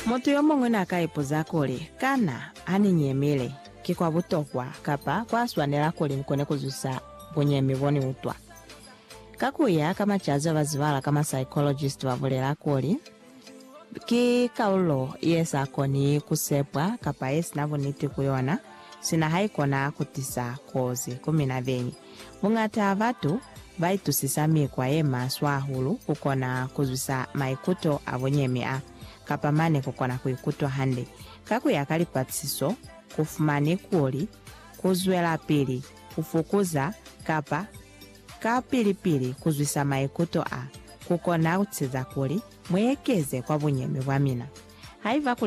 Moto yomongwe na kaipuza kole kana ani nyemele kikwa butokwa kapa kwa swanela kole mkone kuzusa bunyemi boni utwa. Kakuya kama chazo bazivala kama psychologist wabulera kole ki kaulo yesa koni kusepwa kapa yesi naboniti kuyona sina haikona kutisa kozi 12 mungata abatu baitusisami kwa ema swahulu kukona kuzusa maikuto abonyemi kapamane kukona kuikutwa hande kakuya kali patiso kufumane kuoli kuzwela pili kufukuza kapa kapilipili kuzwisa maikuto kukona utiza kuli mwekeze kwa bunyemi bwamina haiva